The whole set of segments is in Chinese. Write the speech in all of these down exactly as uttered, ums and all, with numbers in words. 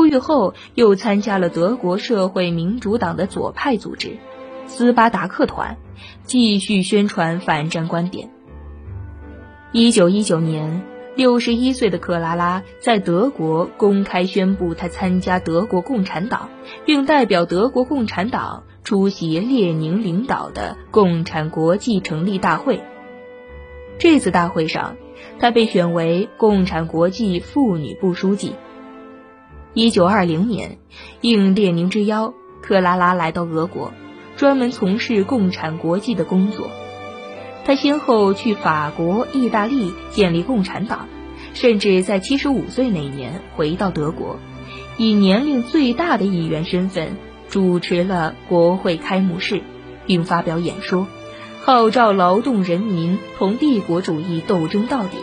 月后又参加了德国社会民主党的左派组织斯巴达克团，继续宣传反战观点。一九一九年，六十一岁的克拉拉在德国公开宣布她参加德国共产党，并代表德国共产党出席列宁领导的共产国际成立大会。这次大会上，她被选为共产国际妇女部书记。一九二零年，应列宁之邀，克拉拉来到俄国，专门从事共产国际的工作。他先后去法国、意大利建立共产党，甚至在七十五岁那年回到德国，以年龄最大的议员身份主持了国会开幕式，并发表演说，号召劳动人民同帝国主义斗争到底。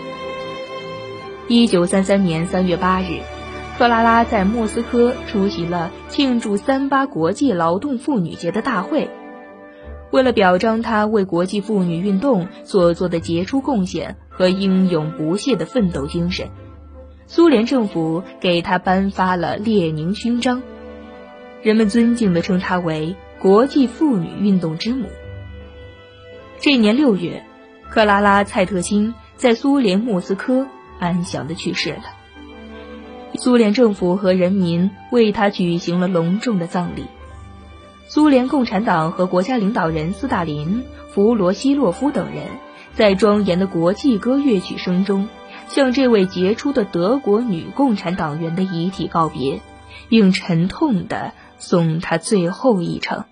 一九三三年三月八日，克拉拉在莫斯科出席了庆祝三八国际劳动妇女节的大会。为了表彰她为国际妇女运动所做的杰出贡献和英勇不懈的奋斗精神，苏联政府给她颁发了列宁勋章，人们尊敬地称她为国际妇女运动之母。这年六月，克拉拉·蔡特辛在苏联莫斯科安详地去世了。苏联政府和人民为她举行了隆重的葬礼。苏联共产党和国家领导人斯大林、弗罗西洛夫等人在庄严的国际歌乐曲声中，向这位杰出的德国女共产党员的遗体告别，并沉痛地送她最后一程。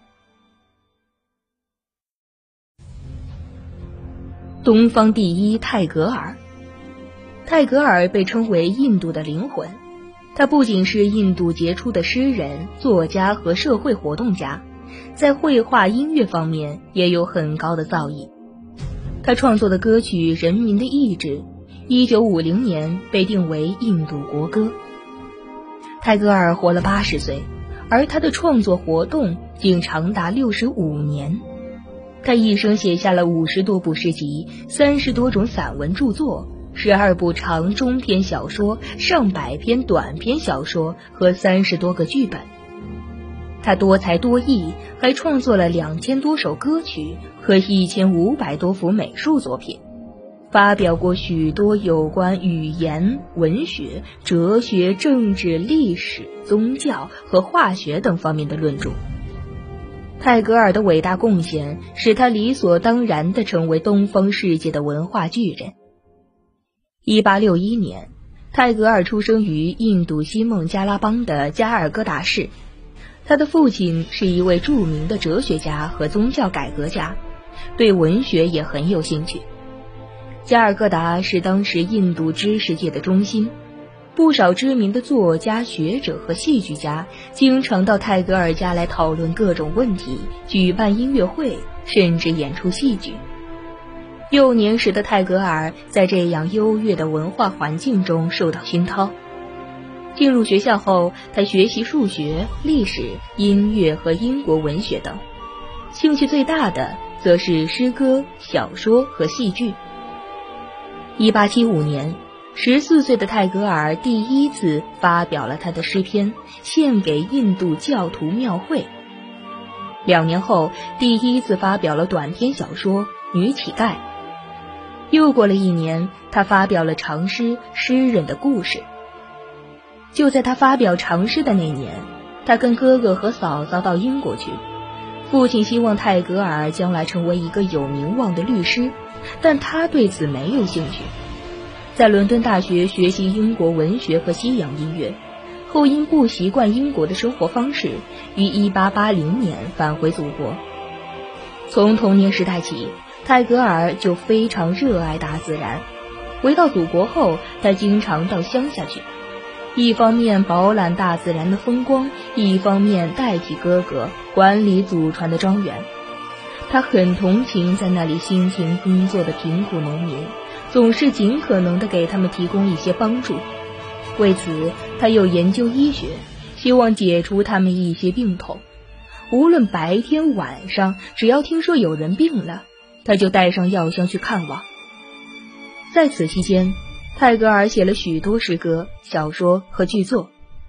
东方第一泰戈尔。泰戈尔被称为印度的灵魂，他不仅是印度杰出的诗人、作家和社会活动家，在绘画、音乐方面也有很高的造诣。他创作的歌曲《人民的意志》一九五零年被定为印度国歌。泰戈尔活了八十岁，而他的创作活动竟长达六十五年。他一生写下了五十多部诗集、三十多种散文著作、十二部长中篇小说、上百篇短篇小说和三十多个剧本。他多才多艺，还创作了两千多首歌曲和一千五百多幅美术作品，发表过许多有关语言、文学、哲学、政治、历史、宗教和化学等方面的论著。泰戈尔的伟大贡献使他理所当然地成为东方世界的文化巨人。一八六一年，泰戈尔出生于印度西孟加拉邦的加尔各答市。他的父亲是一位著名的哲学家和宗教改革家，对文学也很有兴趣。加尔各答是当时印度知识界的中心，不少知名的作家、学者和戏剧家经常到泰戈尔家来讨论各种问题，举办音乐会，甚至演出戏剧。幼年时的泰戈尔在这样优越的文化环境中受到熏陶。进入学校后，他学习数学、历史、音乐和英国文学等，兴趣最大的则是诗歌、小说和戏剧。一八七五年，十四岁的泰戈尔第一次发表了他的诗篇，献给印度教徒庙会。两年后，第一次发表了短篇小说《女乞丐》。又过了一年，他发表了长诗《诗人的故事》。就在他发表长诗的那年，他跟哥哥和嫂嫂到英国去。父亲希望泰戈尔将来成为一个有名望的律师，但他对此没有兴趣。在伦敦大学学习英国文学和西洋音乐，后因不习惯英国的生活方式，于一八八零年返回祖国。从童年时代起，泰戈尔就非常热爱大自然。回到祖国后，他经常到乡下去，一方面饱览大自然的风光，一方面代替哥哥管理祖传的庄园。他很同情在那里辛勤工作的贫苦农民，总是尽可能地给他们提供一些帮助。为此，他又研究医学，希望解除他们一些病痛。无论白天晚上，只要听说有人病了，他就带上药箱去看望。在此期间，泰戈尔写了许多诗歌、小说和剧作，